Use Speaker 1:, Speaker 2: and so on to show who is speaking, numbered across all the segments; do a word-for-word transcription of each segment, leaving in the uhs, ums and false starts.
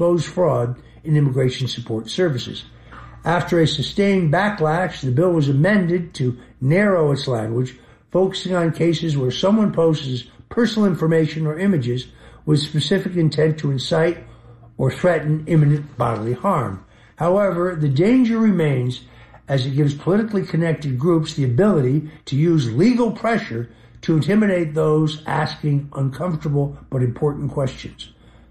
Speaker 1: expose fraud in immigration support services. After a sustained backlash, the bill was amended to narrow its language, focusing on cases where someone posts personal information or images with specific intent to incite or threaten imminent bodily harm. However, the danger remains as it gives politically connected groups the ability to use legal pressure to intimidate those asking uncomfortable but important questions.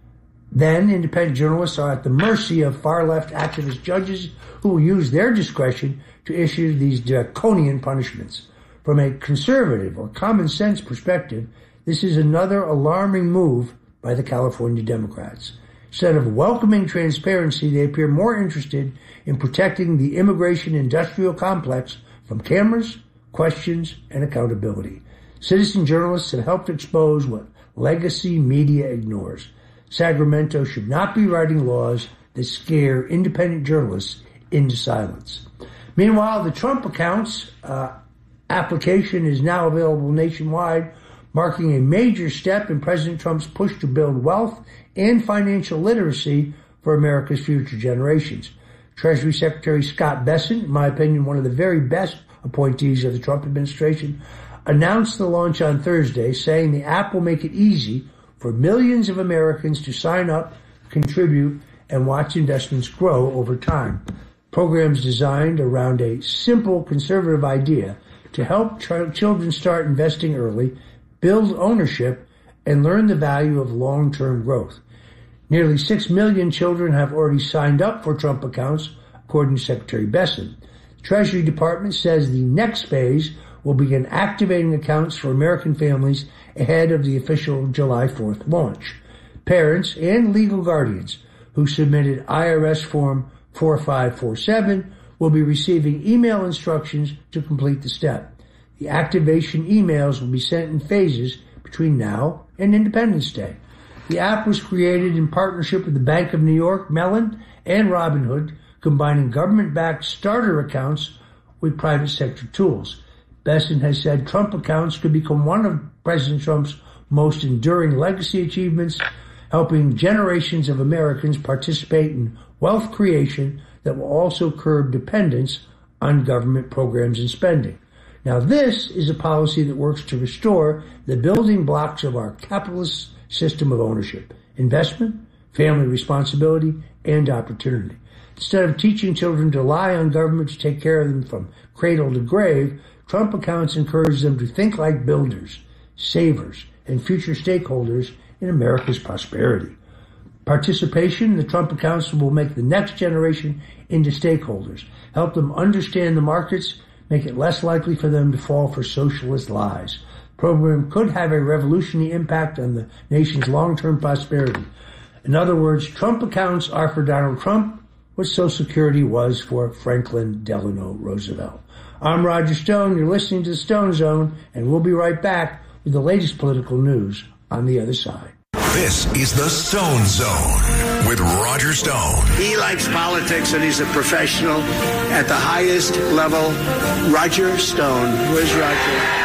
Speaker 1: Then, independent journalists are at the mercy of far-left activist judges who will use their discretion to issue these draconian punishments. From a conservative or common-sense perspective, this is another alarming move by the California Democrats. Instead of welcoming transparency, they appear more interested in protecting the immigration industrial complex from cameras, questions, and accountability. Citizen journalists have helped expose what legacy media ignores. Sacramento should not be writing laws that scare independent journalists into silence. Meanwhile, the Trump accounts uh, application is now available nationwide, marking a major step in President Trump's push to build wealth and financial literacy for America's future generations. Treasury Secretary Scott Bessent, in my opinion, one of the very best appointees of the Trump administration, announced the launch on Thursday, saying the app will make it easy for millions of Americans to sign up, contribute, and watch investments grow over time. Programs designed around a simple conservative idea to help ch- children start investing early, build ownership, and learn the value of long-term growth. Nearly six million children have already signed up for Trump accounts, according to Secretary Bessent. The Treasury Department says the next phase will begin activating accounts for American families ahead of the official July fourth launch. Parents and legal guardians who submitted I R S Form four five four seven will be receiving email instructions to complete the step. The activation emails will be sent in phases between now and Independence Day. The app was created in partnership with the Bank of New York, Mellon, and Robinhood, combining government-backed starter accounts with private sector tools. Bessent has said Trump accounts could become one of President Trump's most enduring legacy achievements, helping generations of Americans participate in wealth creation that will also curb dependence on government programs and spending. Now, this is a policy that works to restore the building blocks of our capitalist system of ownership, investment, family responsibility, and opportunity. Instead of teaching children to rely on government to take care of them from cradle to grave, Trump accounts encourage them to think like builders, savers, and future stakeholders in America's prosperity. Participation in the Trump accounts will make the next generation into stakeholders, help them understand the markets, make it less likely for them to fall for socialist lies. The program could have a revolutionary impact on the nation's long-term prosperity. In other words, Trump accounts are for Donald Trump what Social Security was for Franklin Delano Roosevelt. I'm Roger Stone. You're listening to the Stone Zone, and we'll be right back with the latest political news on the other side.
Speaker 2: This is the Stone Zone with Roger Stone.
Speaker 3: He likes politics, and he's a professional at the highest level. Roger Stone. Where's Roger?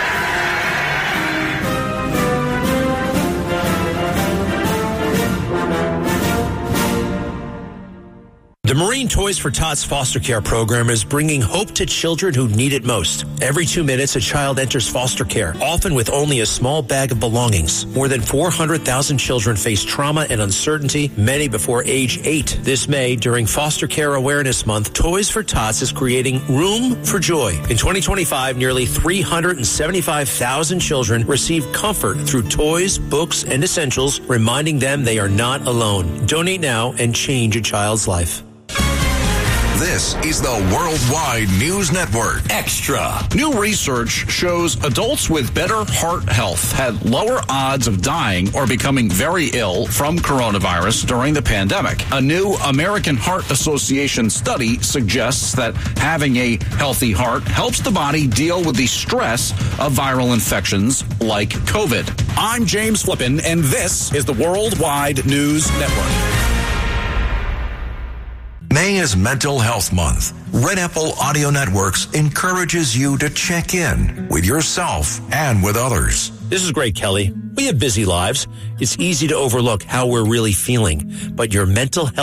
Speaker 4: The Marine Toys for Tots foster care program is bringing hope to children who need it most. Every two minutes, a child enters foster care, often with only a small bag of belongings. More than four hundred thousand children face trauma and uncertainty, many before age eight. This May, during Foster Care Awareness Month, Toys for Tots is creating Room for Joy. In twenty twenty-five, nearly three hundred seventy-five thousand children received comfort through toys, books, and essentials, reminding them they are not alone. Donate now and change a child's life.
Speaker 2: This is the Worldwide News Network. Extra.
Speaker 5: New research shows adults with better heart health had lower odds of dying or becoming very ill from coronavirus during the pandemic. A new American Heart Association study suggests that having a healthy heart helps the body deal with the stress of viral infections like COVID. I'm James Flippin, and this is the Worldwide News Network.
Speaker 2: May is Mental Health Month. Red Apple Audio Networks encourages you to check in with yourself and with others.
Speaker 4: This is great, Kelly. We have busy lives. It's easy to overlook how we're really feeling, but your mental health